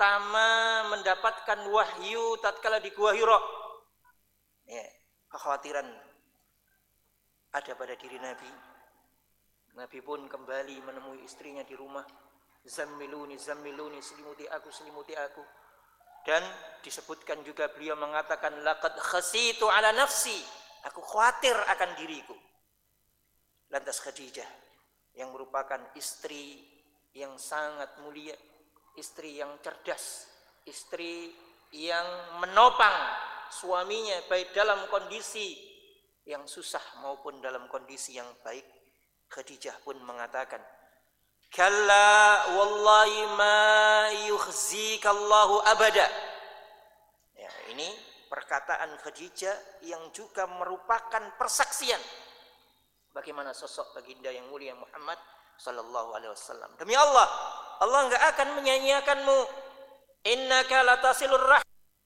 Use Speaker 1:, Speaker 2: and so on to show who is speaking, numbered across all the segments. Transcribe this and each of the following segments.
Speaker 1: pertama mendapatkan wahyu tatkala di Gua Hira. Ya, kekhawatiran ada pada diri Nabi. Nabi pun kembali menemui istrinya di rumah. Zammiluni, zammiluni, selimuti aku. Dan disebutkan juga beliau mengatakan laqad khasitu ala nafsi, aku khawatir akan diriku. Lantas Khadijah yang merupakan istri yang sangat mulia, istri yang cerdas, istri yang menopang suaminya baik dalam kondisi yang susah maupun dalam kondisi yang baik. Khadijah pun mengatakan, kalla wallahi ma yukhzikallahu abada. Ya, ini perkataan Khadijah yang juga merupakan persaksian bagaimana sosok baginda yang mulia Muhammad sallallahu alaihi wasallam. Demi Allah, Allah enggak akan menyanyiakanmu. Innaka latasilur rahim.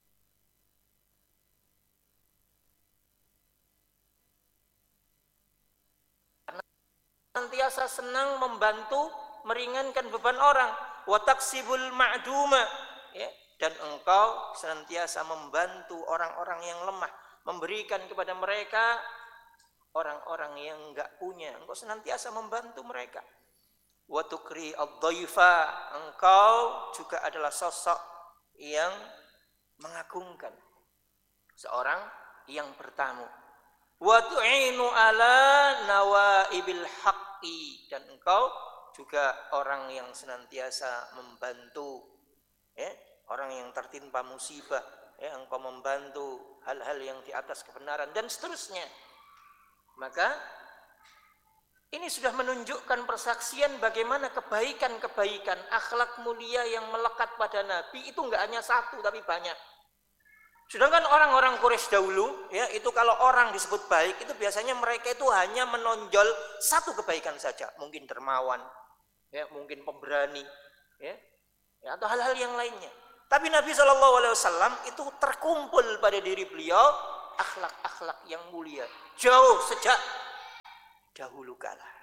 Speaker 1: Senantiasa senang membantu meringankan beban orang, wa taksibul ma'duma, ya, dan engkau senantiasa membantu orang-orang yang lemah, memberikan kepada mereka orang-orang yang enggak punya, engkau senantiasa membantu mereka. Wa tukri ad-dhaifa, engkau juga adalah sosok yang mengagungkan seorang yang bertamu. Wa tu'inu ala nawaibil haqqi, dan engkau juga orang yang senantiasa membantu, ya, orang yang tertimpa musibah, ya, engkau membantu hal-hal yang di atas kebenaran dan seterusnya. Maka ini sudah menunjukkan persaksian bagaimana kebaikan-kebaikan, akhlak mulia yang melekat pada Nabi itu enggak hanya satu tapi banyak. Sedangkan orang-orang Quraisy dahulu, ya, itu kalau orang disebut baik itu biasanya mereka itu hanya menonjol satu kebaikan saja, mungkin dermawan, ya, mungkin pemberani, ya, atau hal-hal yang lainnya. Tapi Nabi SAW itu terkumpul pada diri beliau akhlak-akhlak yang mulia jauh sejak dahulu kala.